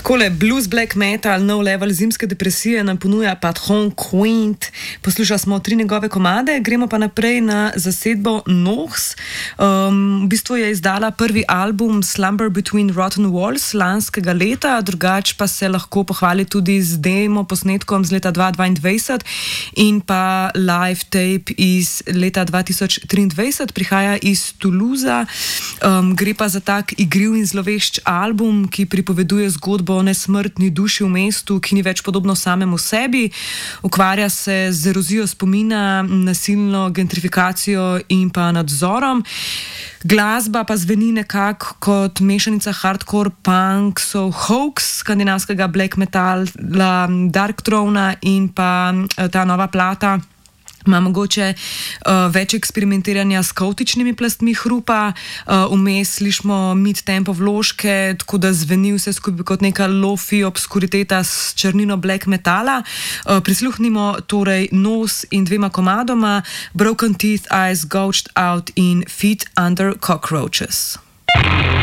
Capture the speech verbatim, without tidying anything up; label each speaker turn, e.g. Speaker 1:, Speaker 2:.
Speaker 1: Takole, blues, black metal, no level zimske depresije nam ponuja Patron Quint. Poslušali smo tri njegove komade, gremo pa naprej na zasedbo Nox. Um, v bistvu je izdala prvi album Slumber Between Rotten Walls lanskega leta, drugač pa se lahko pohvali tudi z demo posnetkom z leta dva tisoč dvaindvajset in pa live tape iz leta dva tisoč triindvajset, prihaja iz Toulouse. Um, gre pa za tak igriv in zlovešč album, ki pripoveduje zgodbo o nesmrtni duši v mestu, ki ni več podobno samemu sebi. Ukvarja se z erozijo spomina, nasilno gentrifikacijo in pa nadzorom. Glasba pa zveni nekako kot mešanica hardcore punk, so Hoax, skandinavskega black metala, Darkthrona in pa ta nova plata ima mogoče uh, več eksperimentiranja s kaotičnimi plastmi hrupa, uh, vmes slišimo mid-tempo vložke, tako da zveni vse skupaj kot neka lofi obskuriteta s črnino black metala. Uh, prisluhnimo torej Nos in dvema komadoma, Broken Teeth, Eyes Gouged Out in Feet Under Cockroaches.